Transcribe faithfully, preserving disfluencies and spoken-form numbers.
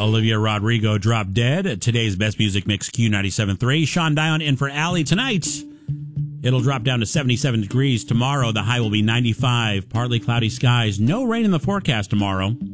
Olivia Rodrigo dropped dead. Today's best music mix, Q ninety-seven point three. Sean Dion in for Allie tonight. It'll drop down to seventy-seven degrees tomorrow. The high will be ninety-five. Partly cloudy skies. No rain in the forecast tomorrow.